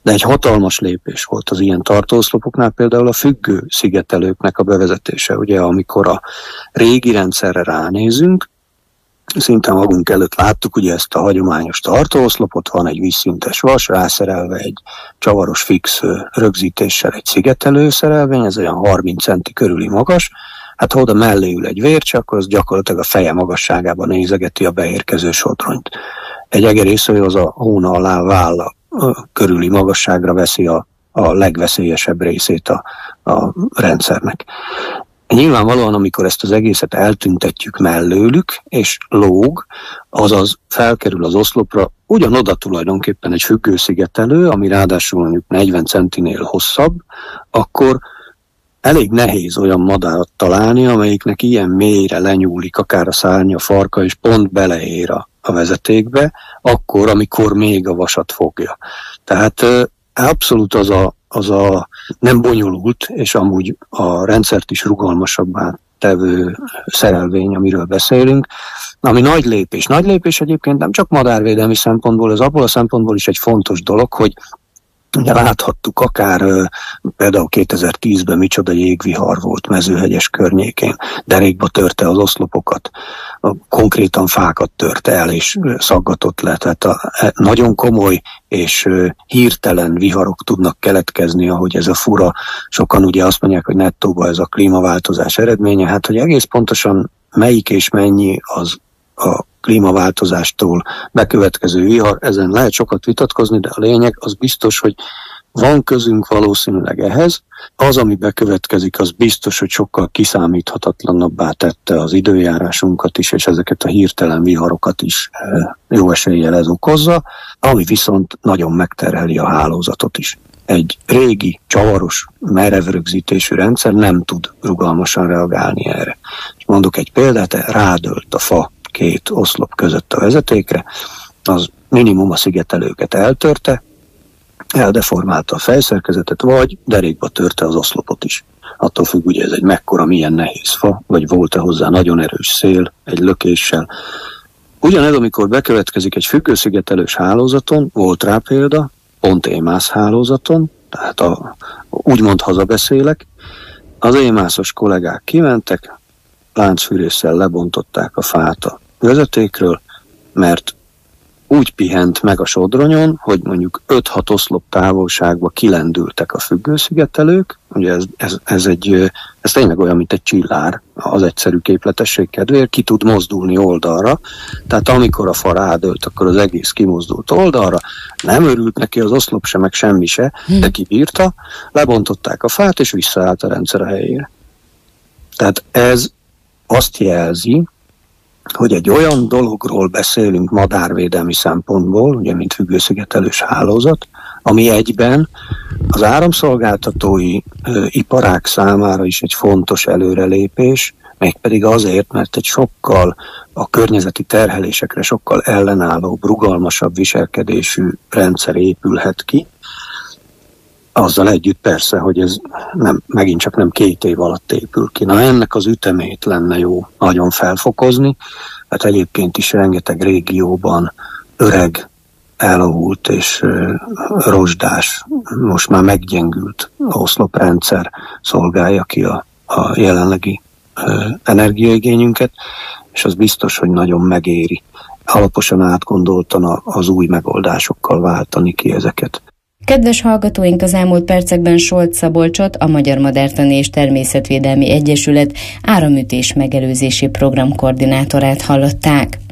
De egy hatalmas lépés volt az ilyen tartóoszlopoknál például a függő szigetelőknek a bevezetése. Ugye amikor a régi rendszerre ránézünk, szinte magunk előtt láttuk ugye ezt a hagyományos tartóoszlopot, van egy vízszintes vas, rászerelve egy csavaros fix rögzítéssel egy szigetelő szerelvény, ez olyan 30 centi körüli magas, hát ha oda mellé ül egy vércse, akkor az gyakorlatilag a feje magasságában nézegeti a beérkező sodronyt. Egy egerésző az a hóna alá válla körüli magasságra veszi a legveszélyesebb részét a rendszernek. Nyilvánvalóan, amikor ezt az egészet eltüntetjük mellőlük, és lóg, azaz felkerül az oszlopra, ugyanoda tulajdonképpen egy függőszigetelő, ami ráadásul mondjuk 40 centinél hosszabb, akkor elég nehéz olyan madárat találni, amelyiknek ilyen mélyre lenyúlik akár a szárnya, farka, és pont beleér a vezetékbe, akkor, amikor még a vasat fogja. Tehát abszolút az a nem bonyolult, és amúgy a rendszert is rugalmasabbá tevő szerelvény, amiről beszélünk, ami nagy lépés. Nagy lépés egyébként nem csak madárvédelmi szempontból, ez abból a szempontból is egy fontos dolog, hogy ugye láthattuk akár például 2010-ben micsoda jégvihar volt Mezőhegyes környékén, derékba törte az oszlopokat, konkrétan fákat törte el és szaggatott le, tehát nagyon komoly és hirtelen viharok tudnak keletkezni, ahogy ez a fura, sokan ugye azt mondják, hogy nettóban ez a klímaváltozás eredménye, hát hogy egész pontosan melyik és mennyi az a klímaváltozástól bekövetkező vihar, ezen lehet sokat vitatkozni, de a lényeg az biztos, hogy van közünk valószínűleg ehhez. Az, ami bekövetkezik, az biztos, hogy sokkal kiszámíthatatlanabbá tette az időjárásunkat is, és ezeket a hirtelen viharokat is jó eséllyel ez okozza, ami viszont nagyon megterheli a hálózatot is. Egy régi, csavaros, merev rögzítésű rendszer nem tud rugalmasan reagálni erre. És mondok egy példát, rádölt a fa két oszlop között a vezetékre, az minimum a szigetelőket eltörte, eldeformálta a fejszerkezetet, vagy derékba törte az oszlopot is. Attól függ, ugye ez egy mekkora, milyen nehéz fa, vagy volt-e hozzá nagyon erős szél, egy lökéssel. Ugyanez, amikor bekövetkezik egy függőszigetelős hálózaton, volt rá példa, pont EMAS hálózaton, tehát úgymond hazabeszélek, az EMAS-os kollégák kimentek, láncfűrésszel lebontották a fát a vezetékről, mert úgy pihent meg a sodronyon, hogy mondjuk 5-6 oszlop távolságba kilendültek a függőszigetelők. Ugye ez tényleg olyan, mint egy csillár az egyszerű képletesség kedvéért, ki tud mozdulni oldalra. Tehát amikor a fa rádölt, akkor az egész kimozdult oldalra, nem örült neki az oszlop se, meg semmi se, de kibírta, lebontották a fát, és visszaállt a rendszer a helyére. Tehát ez azt jelzi, hogy egy olyan dologról beszélünk madárvédelmi szempontból, ugye mint függőszigetelős hálózat, ami egyben az áramszolgáltatói iparág számára is egy fontos előrelépés, mégpedig azért, mert egy sokkal a környezeti terhelésekre sokkal ellenállóbb, rugalmasabb viselkedésű rendszer épülhet ki. Azzal együtt persze, hogy ez megint csak nem 2 év alatt épül ki. Na ennek az ütemét lenne jó nagyon felfokozni, hát egyébként is rengeteg régióban öreg, elavult és rozsdás, most már meggyengült oszloprendszer szolgálja ki a jelenlegi energiaigényünket, és az biztos, hogy nagyon megéri alaposan átgondoltan az új megoldásokkal váltani ki ezeket. Kedves hallgatóink, az elmúlt percekben Solc Szabolcsot, a Magyar Madártani és Természetvédelmi Egyesület áramütés megelőzési program koordinátorát hallották.